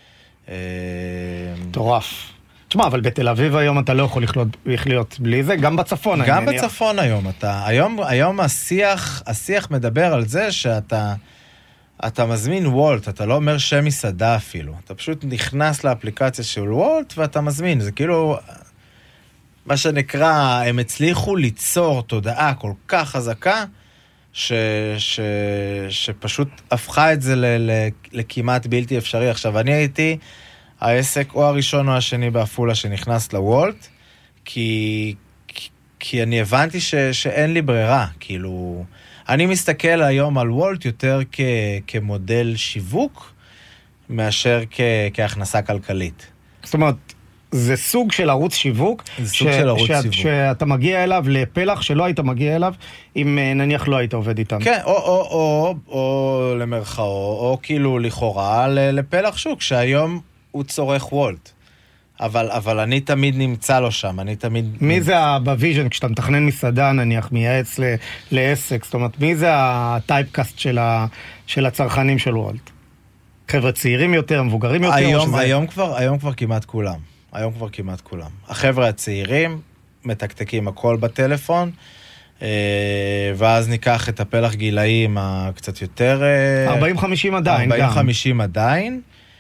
מטורף. תשמע, אבל בתל אביב היום אתה לא יכול לחיות, לחיות בלי זה, גם בצפון. גם בצפון היום. אתה, היום, היום השיח, השיח מדבר על זה שאתה אתה מזמין וולט, אתה לא אומר שם מסעדה אפילו. אתה פשוט נכנס לאפליקציה של וולט ואתה מזמין. זה כאילו, מה שנקרא, הם הצליחו ליצור תודעה כל כך חזקה, ש, ש, שפשוט הפכה את זה ל, ל, לכמעט בלתי אפשרי. עכשיו, אני הייתי העסק או הראשון או השני באפולה שנכנס לוולט, כי, כי אני הבנתי ש, שאין לי ברירה. כאילו, אני מסתכל היום על וולט יותר כ, כמודל שיווק, מאשר כ, כהכנסה כלכלית. זאת אומרת, זה סוג של ערוץ שיווק, זה סוג של ערוץ שיווק. שאתה מגיע אליו לפלח שלא היית מגיע אליו, אם נניח לא היית עובד איתם. כן, או, או, או, או למרכאו, או כאילו לכאורה לפלח שוק, שהיום הוא צורך וולט. אבל, אבל אני תמיד נמצא לו שם, אני תמיד... מי זה בוויז'ן, כשאתה מתכנן מסעדה נניח, מייעץ ל, לעסק, זאת אומרת, מי זה הטייפקאסט של, ה, של הצרכנים של וולט? חבר'ה צעירים יותר, מבוגרים יותר? היום, שזה... היום, כבר, היום כבר כמעט כולם. היום כבר כמעט כולם. החבר'ה הצעירים מתקתקים הכל בטלפון, ואז ניקח את הפלח גילאים הקצת יותר... ארבעים חמישים עדיין, ארבעים חמישים עדיין,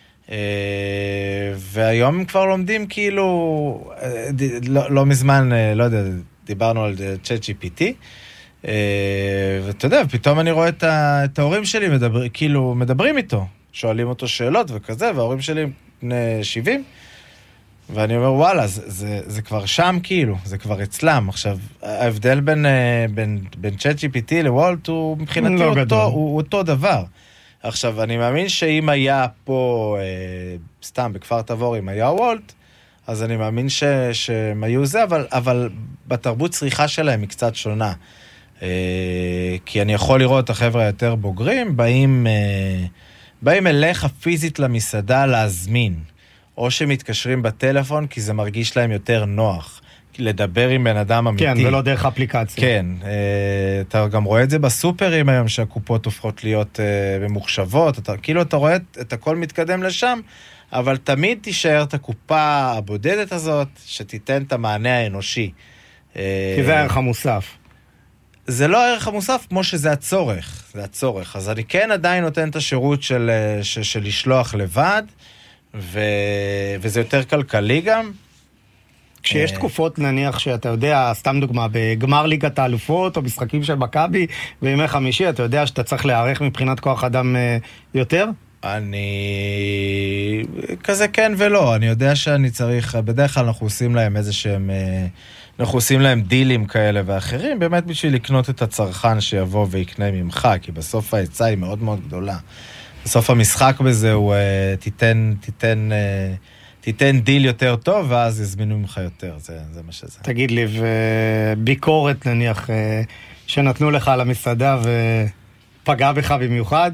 והיום כבר לומדים כאילו, לא, לא מזמן, לא יודע, דיברנו על צ'אט ג'י פי טי, ואתה יודע, פתאום אני רואה את, ה, את ההורים שלי מדבר, כאילו מדברים איתו, שואלים אותו שאלות וכזה, וההורים שלי בני שבעים, ואני אומר, וואלה, זה, זה, זה כבר שם כאילו, זה כבר אצלם. עכשיו, ההבדל בין, בין, בין צ'אט ג'י פי טי לוולט הוא מבחינתי לא אותו, הוא, הוא אותו דבר. עכשיו, אני מאמין שאם היה פה, אה, סתם בכפר תבור, אם היה וולט, אז אני מאמין ש, שהם היו זה, אבל, אבל בתרבות צריכה שלהם היא קצת שונה. אה, כי אני יכול לראות את החבר'ה היותר בוגרים, באים, אה, באים אליך פיזית למסעדה להזמין. או שמתקשרים בטלפון, כי זה מרגיש להם יותר נוח, לדבר עם בן אדם אמיתי. כן, ולא דרך אפליקציה. כן, אתה גם רואה את זה בסופרים היום, שהקופות הופכות להיות ממוחשבות, אתה, כאילו אתה רואה את הכל מתקדם לשם, אבל תמיד תישאר את הקופה הבודדת הזאת, שתיתן את המענה האנושי. כי זה הערך המוסף. זה לא הערך המוסף, כמו שזה הצורך, זה הצורך. אז אני כן עדיין נותן את השירות של, של, של לשלוח לבד, ו... וזה יותר כלכלי גם. כשיש תקופות, נניח, שאתה יודע, סתם דוגמה, בגמר ליגת האלופות, או משחקים של מכבי, בימי חמישי, אתה יודע שאתה צריך להיערך מבחינת כוח אדם יותר? אני... כזה כן ולא. אני יודע שאני צריך, בדרך כלל אנחנו עושים להם איזה שהם... אנחנו עושים להם דילים כאלה ואחרים, באמת בשביל לקנות את הצרכן שיבוא ויקנה ממך, כי בסוף ההיצע היא מאוד מאוד גדולה. בסוף המשחק בזה הוא תיתן, תיתן, תיתן דיל יותר טוב, ואז יזמינו ממך יותר, זה, זה מה שזה. תגיד לי, וביקורת נניח, שנתנו לך על המסעדה ופגע בך במיוחד?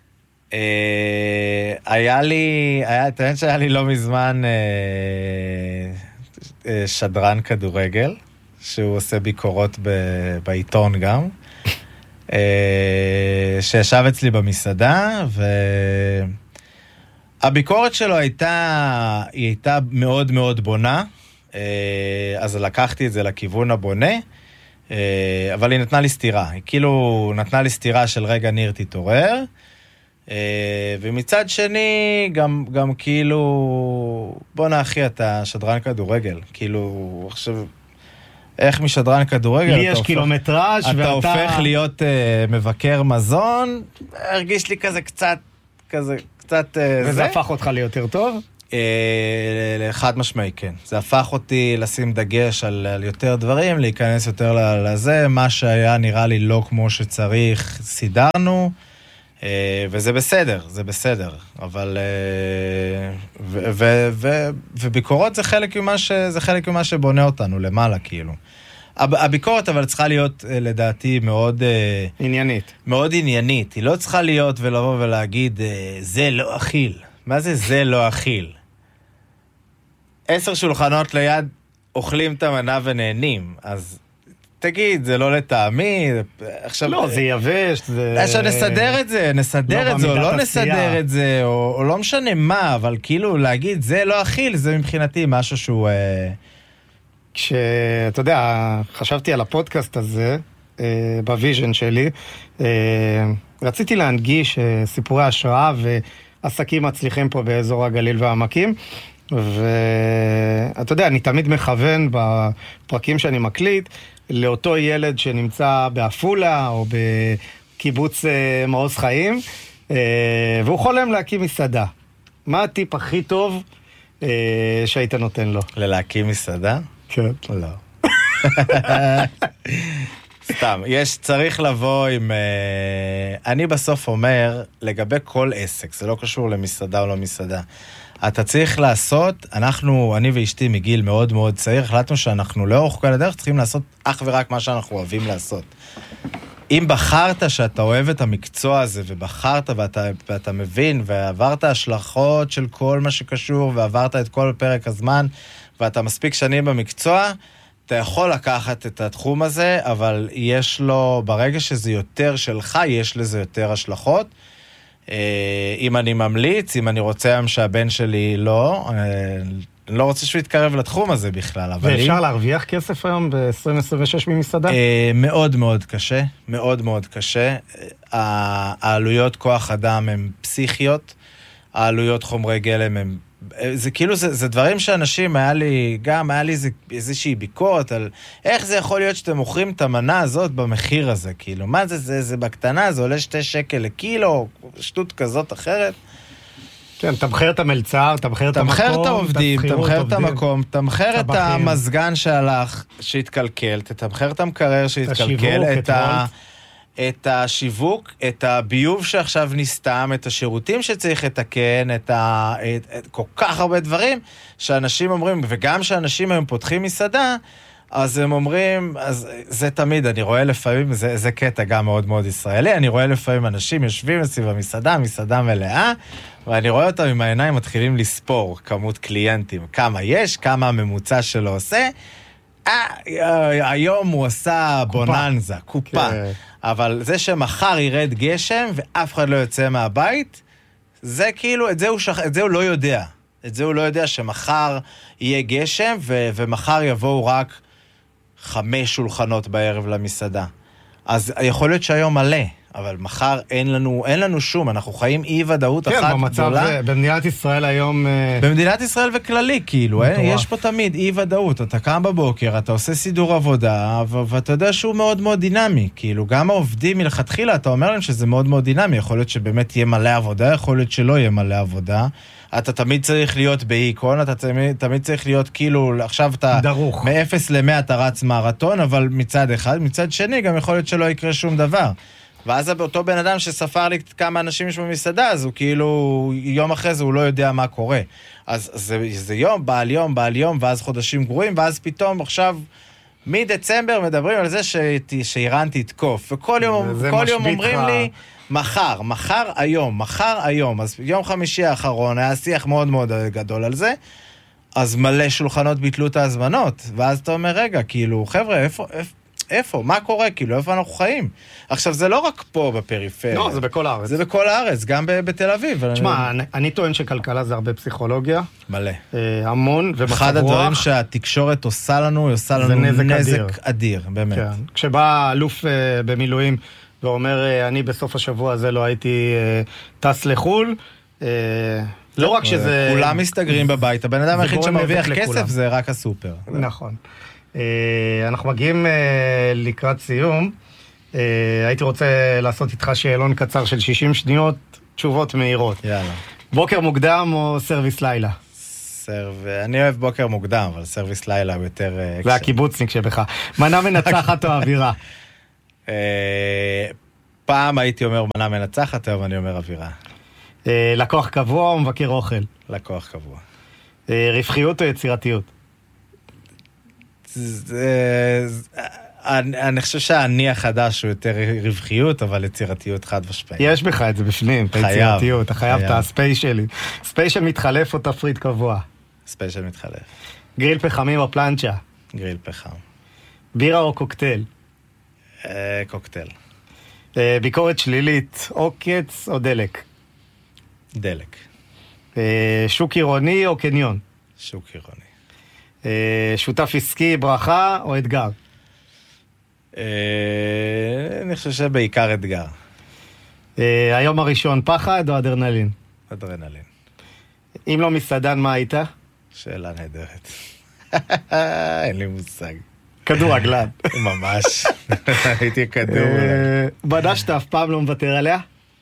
היה לי, היה, תראה שהיה לי לא מזמן שדרן כדורגל, שהוא עושה ביקורות בעיתון גם, שישב אצלי במסעדה, והביקורת שלו הייתה, היא הייתה מאוד מאוד בונה, אז לקחתי את זה לכיוון הבונה, אבל היא נתנה לי סתירה, היא כאילו נתנה לי סתירה של רגע ניר תתעורר, ומצד שני גם, גם כאילו, בוא נאחי אתה שדרן כדורגל, כאילו עכשיו, איך משדרן כדורגל, לי יש קילומטראז' אתה ואתה... הופך להיות uh, מבקר מזון, הרגיש לי כזה קצת, כזה קצת... Uh, וזה זה. הפך אותך ליותר טוב? Uh, חד משמעי, כן. זה הפך אותי לשים דגש על, על יותר דברים, להיכנס יותר לזה, מה שהיה נראה לי לא כמו שצריך, סידרנו, uh, וזה בסדר, זה בסדר. אבל... Uh, ו- ו- ו- וביקורות זה חלק ממה ש- זה חלק ממה שבונה אותנו למעלה, כאילו. הביקורת אבל צריכה להיות לדעתי מאוד עניינית. מאוד עניינית. היא לא צריכה להיות ולבוא ולהגיד זה לא אכיל. מה זה זה לא אכיל? עשר שולחנות ליד אוכלים את המנה ונהנים. אז תגיד, זה לא לטעמי. עכשיו לא, זה יבש. זה... עכשיו נסדר את זה, נסדר לא את זה, או לא נסדר את זה, או, או לא משנה מה, אבל כאילו להגיד זה לא אכיל, זה מבחינתי משהו שהוא... כשאתה יודע, חשבתי על הפודקאסט הזה, בוויז'ן שלי, רציתי להנגיש סיפורי השראה ועסקים מצליחים פה באזור הגליל והעמקים, ואתה יודע, אני תמיד מכוון בפרקים שאני מקליט, לאותו ילד שנמצא באפולה או בקיבוץ מעוז חיים, והוא חולם להקים מסעדה. מה הטיפ הכי טוב שהיית נותן לו? ללהקים מסעדה? כן. לא. סתם, יש, צריך לבוא עם... אני בסוף אומר, לגבי כל עסק, זה לא קשור למסעדה או לא מסעדה, אתה צריך לעשות, אנחנו, אני ואשתי מגיל מאוד מאוד צעיר, החלטנו שאנחנו לאורך כל הדרך צריכים לעשות אך ורק מה שאנחנו אוהבים לעשות. אם בחרת שאתה אוהב את המקצוע הזה, ובחרת ואתה, ואתה מבין, ועברת השלכות של כל מה שקשור, ועברת את כל פרק הזמן, ואתה מספיק שנים במקצוע, אתה יכול לקחת את התחום הזה, אבל יש לו, ברגע שזה יותר שלך, יש לזה יותר השלכות. אם אני ממליץ, אם אני רוצה שהבן שלי לא, אני לא רוצה שהוא יתקרב לתחום הזה בכלל. ואפשר להרוויח כסף היום ב-עשרים עשרים ושש ממסעדה? מאוד מאוד קשה, מאוד מאוד קשה. העלויות כוח אדם הן פסיכיות, העלויות חומרי גלם הן זה כאילו, זה, זה דברים שאנשים, היה לי, גם היה לי איזה, איזושהי ביקורת על איך זה יכול להיות שאתם מוכרים את המנה הזאת במחיר הזה, כאילו, מה זה, זה, זה בקטנה, זה עולה שתי שקל לקילו, שטות כזאת אחרת. כן, תמחר את המלצר, תמחר את המקום, תמחר את העובדים, תמחר את המקום, תמחר את המזגן שהלך, שהתקלקל, תמחר את המקרר שהתקלקל, את ה... את השיווק, את הביוב שעכשיו נסתם, את השירותים שצריך לתקן, את, ה, את, את כל כך הרבה דברים שאנשים אומרים, וגם שאנשים היום פותחים מסעדה, אז הם אומרים, אז זה תמיד, אני רואה לפעמים, זה, זה קטע גם מאוד מאוד ישראלי, אני רואה לפעמים אנשים יושבים סביב המסעדה, מסעדה מלאה, ואני רואה אותם עם העיניים מתחילים לספור כמות קליינטים, כמה יש, כמה הממוצע שלו עושה, אה, היום הוא עשה בוננזה, קופה. אבל זה שמחר ירד גשם ואף אחד לא יוצא מהבית, זה כאילו, את זה הוא, שח... את זה הוא לא יודע. את זה הוא לא יודע שמחר יהיה גשם ו... ומחר יבואו רק חמש שולחנות בערב למסעדה. אז יכול להיות שהיום מלא, אבל מחר אין לנו, אין לנו שום, אנחנו חיים אי ודאות כן, אחת במצב גדולה. זה, במדינת ישראל היום... במדינת ישראל וכללי, כאילו, אין, יש פה תמיד אי ודאות. אתה קם בבוקר, אתה עושה סידור עבודה, ו- ואתה יודע שהוא מאוד מאוד דינמי. כאילו, גם העובדים מלכתחילה, אתה אומר להם שזה מאוד מאוד דינמי. יכול להיות שבאמת יהיה מלא עבודה, יכול להיות שלא יהיה מלא עבודה. אתה תמיד צריך להיות באיקון, אתה תמיד, תמיד צריך להיות כאילו, עכשיו אתה... דרוך. מאפס למאה אתה רץ מרתון, אבל מצד אחד, מצד שני, גם יכול להיות שלא יקרה שום דבר. ואז אותו בן אדם שספר לי כמה אנשים יש במסעדה, אז הוא כאילו, יום אחרי זה הוא לא יודע מה קורה. אז זה, זה יום, בעל יום, בעל יום, ואז חודשים גרועים, ואז פתאום עכשיו, מדצמבר מדברים על זה שאיראן תתקוף. וכל יום, כל יום אומרים לך... לי, מחר, מחר היום, מחר היום. אז יום חמישי האחרון היה שיח מאוד מאוד גדול על זה, אז מלא שולחנות ביטלו את ההזמנות. ואז אתה אומר, רגע, כאילו, חבר'ה, איפה... איפה איפה? מה קורה? כאילו, איפה אנחנו חיים? עכשיו, זה לא רק פה בפריפריה. לא, זה בכל הארץ. זה בכל הארץ, גם בתל אביב. תשמע, אני, אני טוען שכלכלה זה הרבה פסיכולוגיה. מלא. אה, המון, ומצב רוח. אחד הדברים שהתקשורת עושה לנו, היא עושה לנו נזק, נזק אדיר. אדיר, באמת. כן. כשבא אלוף אה, במילואים ואומר, אה, אני בסוף השבוע הזה לא הייתי אה, טס לחול, אה, לא רק שזה... כולם מסתגרים בבית, הבן אדם היחיד שמרוויח כסף זה רק הסופר. נכון. אנחנו מגיעים לקראת סיום. הייתי רוצה לעשות איתך שאלון קצר של שישים שניות, תשובות מהירות. יאללה. בוקר מוקדם או סרוויס לילה? סרב... אני אוהב בוקר מוקדם, אבל סרוויס לילה הוא יותר... והקיבוצניק שבך. מנה מנצחת או אווירה? פעם הייתי אומר מנה מנצחת, היום אני אומר אווירה. לקוח קבוע או מבקר אוכל? לקוח קבוע. רווחיות או יצירתיות? אני חושב שהאני החדש הוא יותר רווחיות, אבל יצירתיות חד ושפעית. יש בך את זה בפנים, את היצירתיות, אתה חייב את הספיישלים. ספיישל מתחלף או תפריט קבוע? ספיישל מתחלף. גריל פחמים או פלנצ'ה? גריל פחם. בירה או קוקטייל? קוקטייל. ביקורת שלילית, עוקץ או דלק? דלק. שוק עירוני או קניון? שוק עירוני. שותף עסקי, ברכה או אתגר? אני חושב שבעיקר אתגר. היום הראשון, פחד או אדרנלין? אדרנלין. אם לא מסעדן, מה היית? שאלה נהדרת. אין לי מושג. כדורגלן. ממש. הייתי כדור. בנה שאתה אף פעם לא מוותר עליה?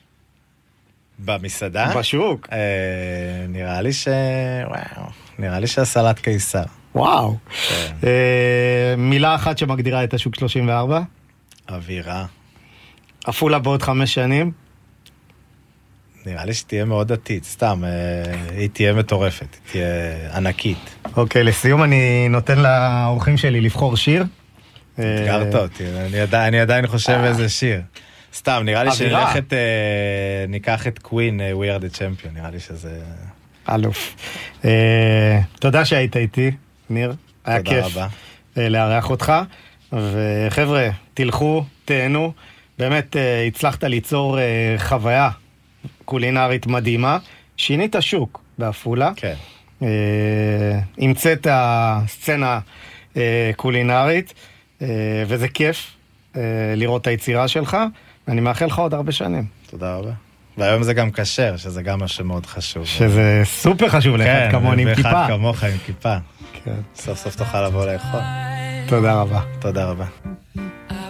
במסעדה? בשוק. נראה לי ש... וואו. נראה לי שהסלט קיסר. וואו. מילה אחת שמגדירה את השוק שלושים וארבע? אווירה. עפולה בעוד חמש שנים? נראה לי שתהיה מאוד דתית, סתם. היא תהיה מטורפת, היא תהיה ענקית. אוקיי, לסיום אני נותן לאורחים שלי לבחור שיר. התגרת אותי, אני עדיין חושב איזה שיר. סתם, נראה לי שנלכת, ניקח את קווין, We are the champion, נראה לי שזה... אלוף. תודה שהיית איתי, ניר. היה כיף לארח אותך. וחבר'ה, תלכו, תהנו. באמת הצלחת ליצור חוויה קולינרית מדהימה. שינית שוק בעפולה. כן. המצאת הסצנה קולינרית, וזה כיף לראות את היצירה שלך. אני מאחל לך עוד הרבה שנים. תודה רבה. והיום זה גם כשר, שזה גם משהו מאוד חשוב. שזה סופר חשוב לאחד כמוני עם כיפה. כן, ואחד כמוך עם כיפה. כן. סוף סוף תוכל לבוא לאכול. תודה רבה. תודה רבה.